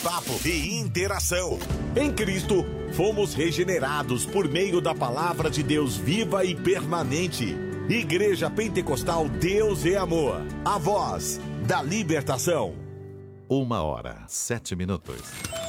bate-papo e interação. Em Cristo, fomos regenerados por meio da palavra de Deus viva e permanente. Igreja Pentecostal Deus é Amor, a voz da libertação. 1h07.